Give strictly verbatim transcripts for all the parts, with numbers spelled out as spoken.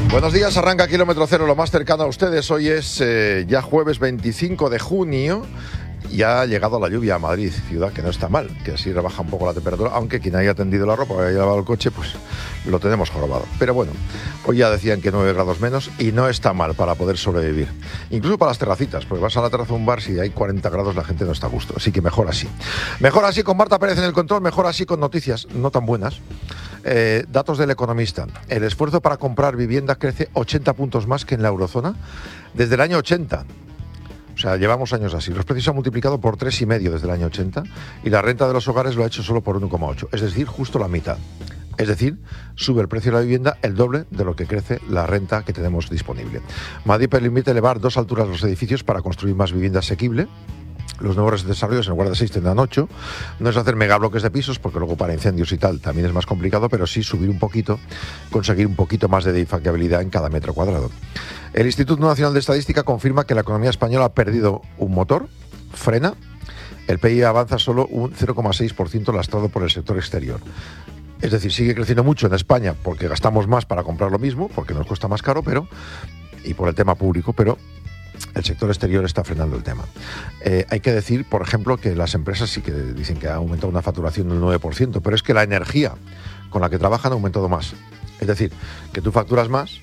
Buenos días, arranca Kilómetro Cero, lo más cercano a ustedes. Hoy es eh, ya jueves veinticinco de junio. Ya ha llegado la lluvia a Madrid, ciudad que no está mal, que así rebaja un poco la temperatura, aunque quien haya tendido la ropa o haya lavado el coche, pues lo tenemos jorobado. Pero bueno, hoy ya decían que nueve grados menos y no está mal para poder sobrevivir. Incluso para las terracitas, porque vas a la terraza de un bar, si hay cuarenta grados la gente no está a gusto, así que mejor así. Mejor así con Marta Pérez en el control, mejor así con noticias no tan buenas. Eh, datos del Economista. El esfuerzo para comprar vivienda crece ochenta puntos más que en la eurozona desde el año ochenta. O sea, llevamos años así. Los precios se han multiplicado por tres y medio desde el año ochenta y la renta de los hogares lo ha hecho solo por uno coma ocho, es decir, justo la mitad. Es decir, sube el precio de la vivienda el doble de lo que crece la renta que tenemos disponible. Madrid permite elevar dos alturas los edificios para construir más vivienda asequible. Los nuevos desarrollos en lugar de seis tendrán ocho. No es hacer megabloques de pisos, porque luego para incendios y tal también es más complicado, pero sí subir un poquito, conseguir un poquito más de edificabilidad en cada metro cuadrado. El Instituto Nacional de Estadística confirma que la economía española ha perdido un motor, frena. El P I B avanza solo un cero coma seis por ciento lastrado por el sector exterior. Es decir, sigue creciendo mucho en España porque gastamos más para comprar lo mismo, porque nos cuesta más caro, pero y por el tema público, pero el sector exterior está frenando el tema. Eh, hay que decir, por ejemplo, que las empresas sí que dicen que ha aumentado una facturación del nueve por ciento, pero es que la energía con la que trabajan ha aumentado más. Es decir, que tú facturas más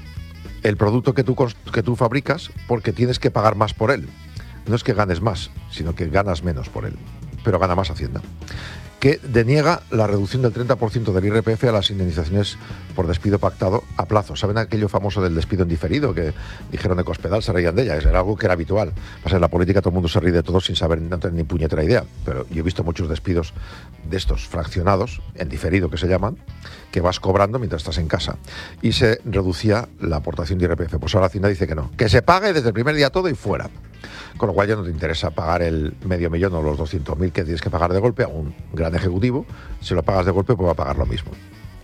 el producto que tú, que tú fabricas porque tienes que pagar más por él. No es que ganes más, sino que ganas menos por él, pero gana más Hacienda, que deniega la reducción del treinta por ciento del I R P F a las indemnizaciones por despido pactado a plazo. ¿Saben aquello famoso del despido en diferido que dijeron de Cospedal, se reían de ella? Era algo que era habitual. Pasa, en la política todo el mundo se ríe de todo sin saber, no tener ni puñetera idea. Pero yo he visto muchos despidos de estos fraccionados, en diferido que se llaman, que vas cobrando mientras estás en casa. Y se reducía la aportación de I R P F. Pues ahora Hacienda dice que no, que se pague desde el primer día todo y fuera. Con lo cual ya no te interesa pagar el medio millón o los doscientos mil que tienes que pagar de golpe a un gran ejecutivo. Si lo pagas de golpe, pues va a pagar lo mismo.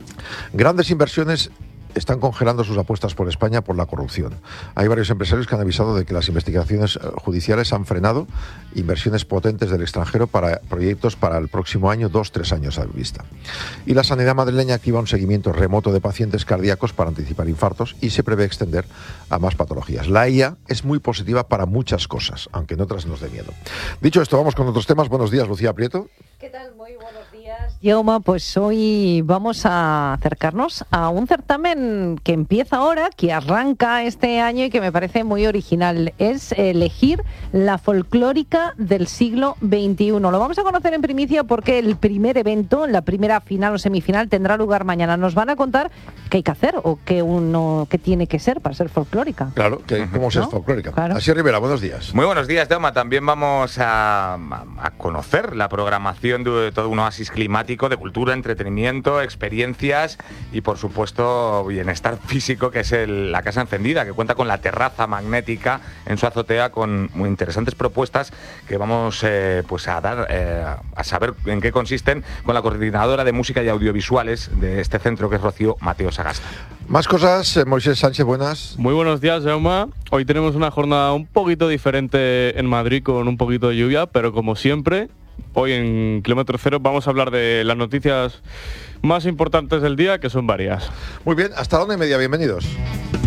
Grandes inversiones están congelando sus apuestas por España por la corrupción. Hay varios empresarios que han avisado de que las investigaciones judiciales han frenado inversiones potentes del extranjero para proyectos para el próximo año, dos, tres años a vista. Y la sanidad madrileña activa un seguimiento remoto de pacientes cardíacos para anticipar infartos y se prevé extender a más patologías. La I A es muy positiva para muchas cosas, aunque en otras nos dé miedo. Dicho esto, vamos con otros temas. Buenos días, Lucía Prieto. ¿Qué tal? Muy buenos días, Jaume. Pues hoy vamos a acercarnos a un certamen que empieza ahora, que arranca este año y que me parece muy original. Es elegir la folclórica del siglo veintiuno. Lo vamos a conocer en primicia porque el primer evento, la primera final o semifinal, tendrá lugar mañana. Nos van a contar qué hay que hacer o qué uno qué tiene que ser para ser folclórica. Claro, que cómo ser ¿no? folclórica. Claro. Así Rivera, buenos días. Muy buenos días, Jaume. También vamos a, a conocer la programación de todo un oasis climático de cultura, entretenimiento, experiencias y, por supuesto, bienestar físico, que es el, la Casa Encendida, que cuenta con la terraza magnética en su azotea con muy interesantes propuestas que vamos eh, pues a dar eh, a saber en qué consisten con la coordinadora de música y audiovisuales de este centro, que es Rocío Mateo Sagasta. Más cosas, eh, Moisés Sánchez, buenas. Muy buenos días, Jaume. Hoy tenemos una jornada un poquito diferente en Madrid con un poquito de lluvia, pero como siempre, hoy en Kilómetro Cero vamos a hablar de las noticias más importantes del día, que son varias. Muy bien, hasta la una y media, bienvenidos.